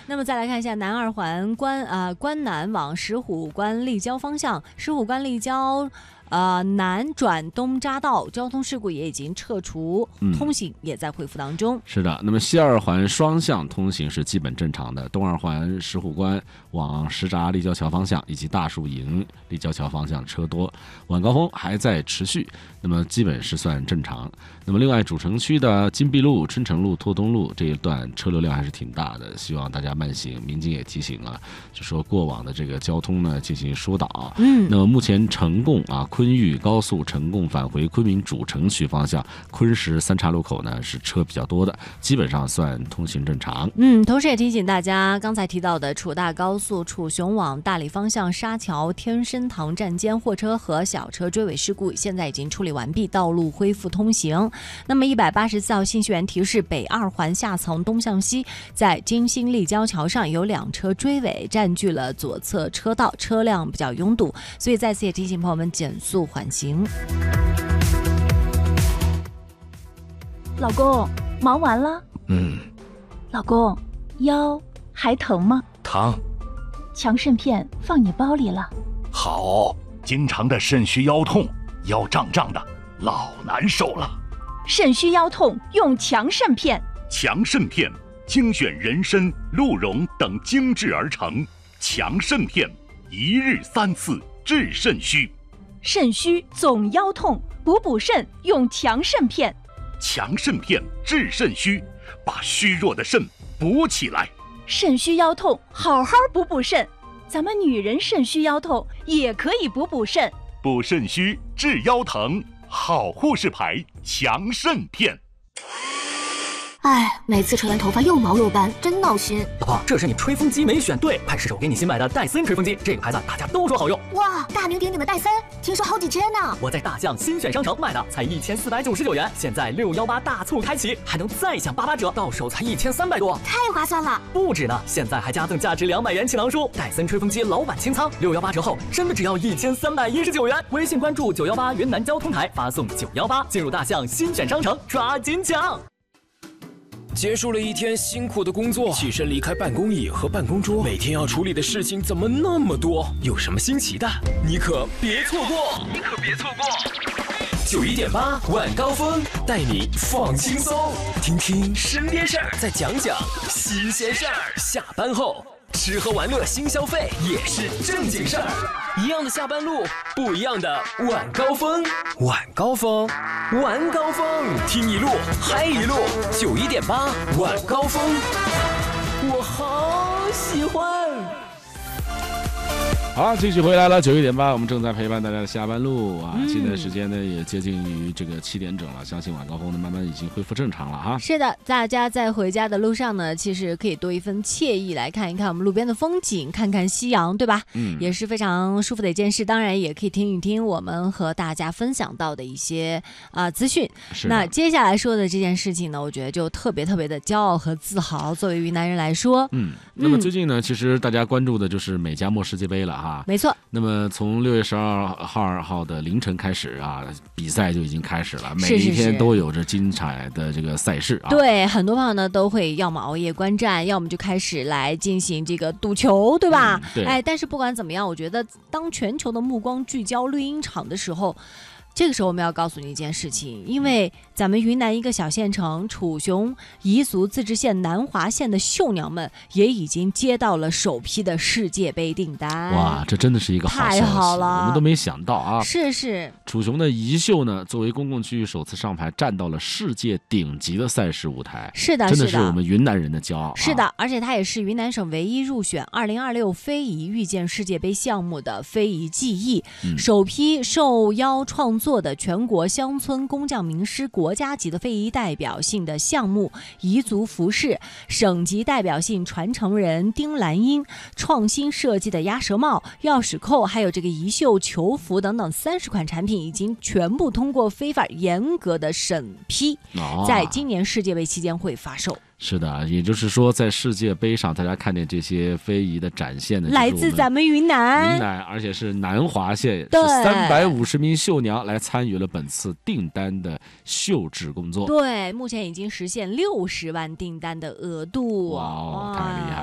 那么再来看一下南二环关南往石虎关立交方向，石虎关立交南转东匝道交通事故也已经撤除，通行也在恢复当中。 是的，那么西二环双向通行是基本正常的，东二环石虎关往石闸立交桥方向以及大树营立交桥方向车多，晚高峰还在持续，那么基本是算正常。那么另外主城区的金碧路、春城路、拓东路这一段车流量还是挺大的，希望大家慢行。民警也提醒了，就说过往的这个交通呢进行疏导。那么目前成贡昆玉高速成贡返回昆明主城区方向昆石三岔路口呢是车比较多的，基本上算通行正常。 同时也提醒大家，刚才提到的楚大高速楚雄往大理方向沙桥天生堂站间货车和小车追尾事故现在已经处理完毕，道路恢复通行。那么184号信息源提示，北二环下层东向西，在金星立交桥上有2车追尾，占据了左侧车道，车辆比较拥堵，所以在此也提醒朋友们减速缓行。 老公，忙完了？老公，腰还疼吗？ 疼。 强肾片放你包里了。 好，经常的肾虚腰痛，腰胀胀的，老难受了。 肾虚腰痛用强肾片。 强肾片精选人参、鹿茸等精制而成，强肾片1日3次治肾虚。 肾虚总腰痛，补肾用强肾片。 强肾片治肾虚，把虚弱的肾补起来。 肾虚腰痛好好补肾，咱们女人肾虚腰痛也可以补肾。 补肾虚治腰疼，好护士牌强肾片。 哎，每次吹完头发又毛又斑，真闹心。 老婆，这是你吹风机没选对，快试试我给你新买的戴森吹风机，这个牌子大家都说好用。 哇，大名鼎鼎的戴森，听说好几千呢。 我在大象新选商城买的，才1499元，现在618大促开启，还能再享88折，到手才1300多， 太划算了。 不止呢，现在还加赠价值200元气囊书，戴森吹风机老板清仓，618折后真的只要1319元。微信关注918云南交通台，发送918进入大象新选商城，抓紧抢。 结束了一天辛苦的工作，起身离开办公椅和办公桌，每天要处理的事情怎么那么多？有什么新奇的，你可别错过！91.8晚高峰带你放轻松，听听身边事儿，再讲讲新鲜事儿。下班后吃喝玩乐新消费也是正经事儿，一样的下班路，不一样的晚高峰。晚高峰，晚高峰，听一路嗨一路。91.8晚高峰，我好喜欢。 好，继续回来了91.8，我们正在陪伴大家的下班路啊。现在时间呢也接近于这个7点整了，相信晚高峰呢慢慢已经恢复正常了哈。 是的，大家在回家的路上呢，其实可以多一份惬意，来看一看我们路边的风景，看看夕阳，对吧？也是非常舒服的一件事。当然也可以听一听我们和大家分享到的一些资讯。那接下来说的这件事情呢，我觉得就特别特别的骄傲和自豪。作为云南人来说， 那么最近呢，其实大家关注的就是美加墨世界杯了哈。 没错。 那么从6月12号的凌晨开始比赛就已经开始了，每一天都有着精彩的这个赛事啊。 对，很多朋友呢都会要么熬夜观战，要么就开始来进行这个赌球，对吧？ 对。 但是不管怎么样，我觉得当全球的目光聚焦绿茵场的时候，这个时候我们要告诉你一件事情，因为咱们云南一个小县城楚雄彝族自治县南华县的绣娘们也已经接到了首批的世界杯订单。 哇，这真的是一个好消息， 太好了， 我们都没想到啊。 是楚雄的彝绣呢，作为公共区域首次上牌，站到了世界顶级的赛事舞台。 是的， 真的是我们云南人的骄傲。 是的，而且它也是云南省唯一入选2026非遗遇见世界杯项目的非遗技艺，首批受邀创作的全国乡村工匠名师国家级的非遗代表性的项目彝族服饰，省级代表性传承人丁兰英创新设计的鸭舌帽、钥匙扣，还有这个彝绣球服等等30款产品已经全部通过非法严格的审批，在今年世界杯期间会发售。 是的，也就是说在世界杯上大家看见这些非遗的展现的来自咱们云南， 而且是南华县，是350名绣娘来参与了本次订单的绣制工作。 对，目前已经实现60万订单的额度。 哇，太厉害了。